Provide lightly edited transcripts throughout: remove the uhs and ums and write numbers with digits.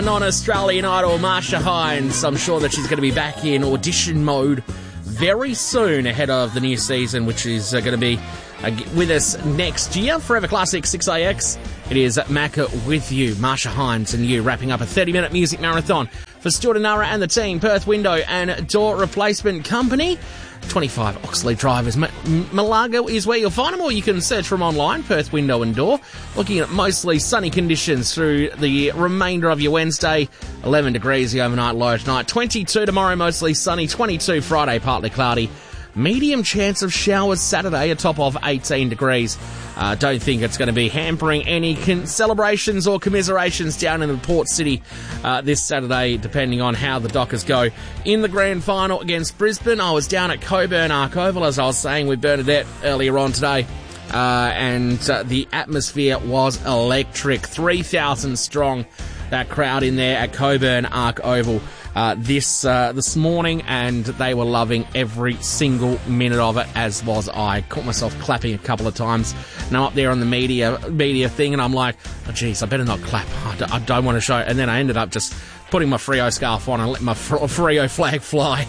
On Australian Idol, Marsha Hines. I'm sure that she's going to be back in audition mode very soon ahead of the new season, which is going to be with us next year. Forever Classic 6AX. It is Macca with you, Marsha Hines and you, wrapping up a 30-minute music marathon for Stuart and Nara and the team, Perth Window and Door Replacement Company. 25 Oxley Drive is Malaga is where you'll find them, or you can search from online, Perth Window and Door. Looking at mostly sunny conditions through the remainder of your Wednesday. 11 degrees the overnight low tonight. 22 tomorrow, mostly sunny. 22 Friday, partly cloudy. Medium chance of showers Saturday, a top of 18 degrees. Don't think it's going to be hampering any celebrations or commiserations down in the Port City this Saturday, depending on how the Dockers go in the grand final against Brisbane. I was down at Coburn Arc Oval, as I was saying, with Bernadette earlier on today, and the atmosphere was electric. 3,000 strong, that crowd in there at Coburn Arc Oval this morning, and they were loving every single minute of it, as was I. Caught myself clapping a couple of times, and I'm up there on the media thing, and I'm like, oh geez, I better not clap. I don't want to show. And then I ended up just putting my Freo scarf on and let my Freo flag fly.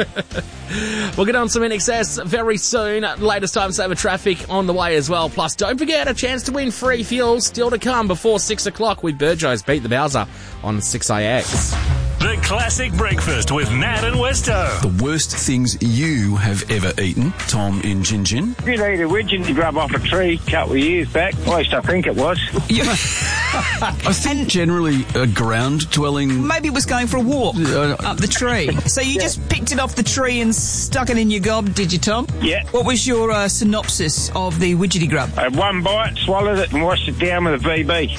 We'll get on some NXS very soon. Latest time saver traffic on the way as well. Plus, don't forget, a chance to win free fuel still to come before 6 o'clock with Burjo's Beat the Bowser on 6AX. The Classic Breakfast with Nat and Westo. The worst things you have ever eaten, Tom in Gin Gin. Did eat a widgeon grub off a tree a couple of years back. At least I think it was. Yeah. I think generally a ground-dwelling... Maybe it was going for a walk up the tree. So you just picked it off the tree and stuck it in your gob, did you, Tom? Yeah. What was your synopsis of the widgety grub? I had one bite, swallowed it and washed it down with a VB.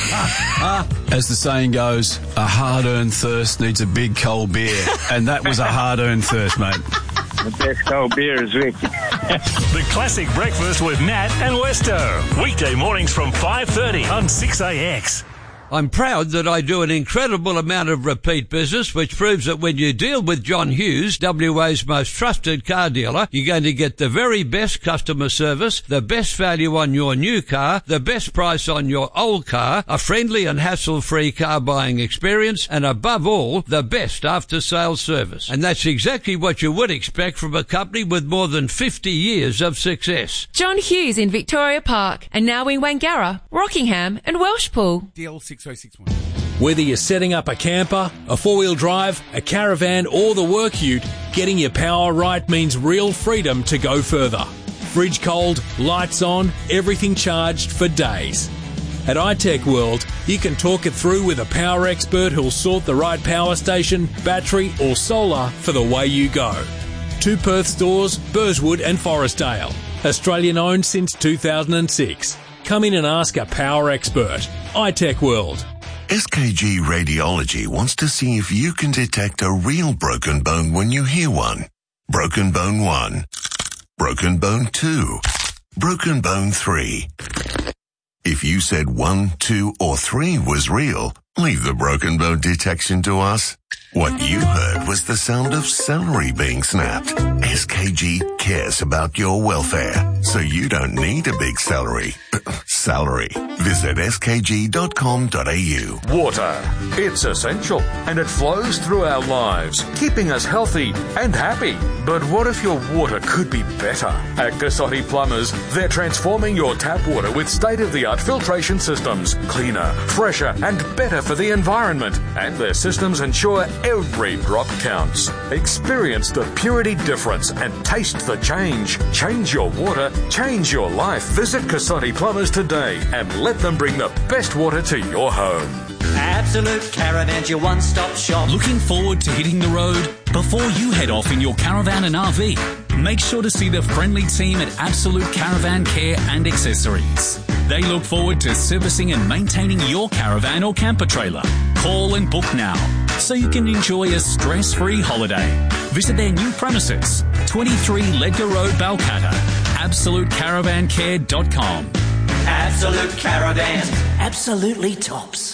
As the saying goes, a hard-earned thirst needs a big cold beer. And that was a hard-earned thirst, mate. The best cold beer is Vic. The Classic Breakfast with Nat and Westo. Weekday mornings from 5:30 on 6AX. I'm proud that I do an incredible amount of repeat business, which proves that when you deal with John Hughes, WA's most trusted car dealer, you're going to get the very best customer service, the best value on your new car, the best price on your old car, a friendly and hassle-free car buying experience, and above all, the best after-sales service. And that's exactly what you would expect from a company with more than 50 years of success. John Hughes in Victoria Park, and now in Wangara, Rockingham and Welshpool. DL 6061. Whether you're setting up a camper, a four-wheel drive, a caravan or the work ute, getting your power right means real freedom to go further. Fridge cold, lights on, everything charged for days. At iTech World, you can talk it through with a power expert who'll sort the right power station, battery or solar for the way you go. 2 Perth stores, Burswood and Forestdale. Australian owned since 2006. Come in and ask a power expert. iTech World. SKG Radiology wants to see if you can detect a real broken bone when you hear one. Broken bone 1. Broken bone 2. Broken bone 3. If you said 1, 2 or 3 was real, leave the broken bone detection to us. What you heard was the sound of celery being snapped. SKG cares about your welfare, so you don't need a big salary. Visit skg.com.au. Water. It's essential, and it flows through our lives, keeping us healthy and happy. But what if your water could be better? At Cassotti Plumbers, they're transforming your tap water with state-of-the-art filtration systems. Cleaner, fresher, and better for the environment. And their systems ensure every drop counts. Experience the purity difference and taste the change. Change your water, change your life. Visit Cassotti Plumbers today and let them bring the best water to your home. Absolute Caravan's your one-stop shop. Looking forward to hitting the road? Before you head off in your caravan and RV, make sure to see the friendly team at Absolute Caravan Care and Accessories. They look forward to servicing and maintaining your caravan or camper trailer. Call and book now so you can enjoy a stress-free holiday. Visit their new premises, 23 Ledger Road, Balcatta. AbsoluteCaravanCare.com. Absolute Caravan. Absolutely tops.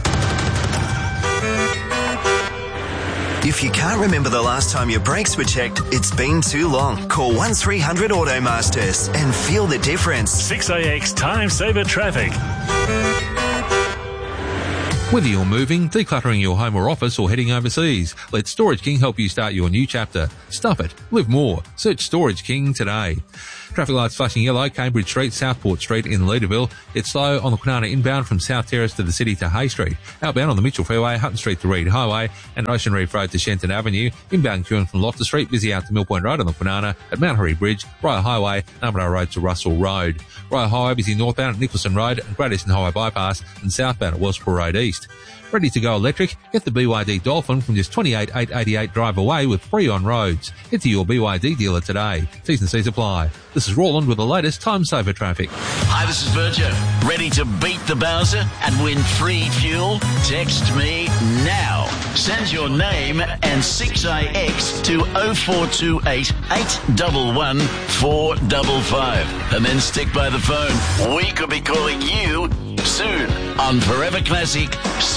If you can't remember the last time your brakes were checked, it's been too long. Call 1300 Automasters and feel the difference. 6AX Time Saver Traffic. Whether you're moving, decluttering your home or office, or heading overseas, let Storage King help you start your new chapter. Stuff it. Live more. Search Storage King today. Traffic lights flashing yellow, Cambridge Street, Southport Street in Leederville. It's slow on the Kwinana inbound from South Terrace to the city to Hay Street. Outbound on the Mitchell Fairway, Hutton Street to Reed Highway, and Ocean Reef Road to Shenton Avenue. Inbound queuing from Loftus Street, busy out to Mill Point Road on the Kwinana, at Mount Hurry Bridge, Rye Highway, Narmadale Road to Russell Road. Rye Highway busy northbound at Nicholson Road and Great Eastern Highway Bypass, and southbound at Wellsborough Road East. Ready to go electric? Get the BYD Dolphin from just $28,888 drive away with free on roads. Head to your BYD dealer today. T's and C's apply. This is Roland with the latest time saver traffic. Hi, this is Virgil. Ready to beat the Bowser and win free fuel? Text me now. Send your name and 6AX to 0428 811 455 and then stick by the phone. We could be calling you soon on Forever Classic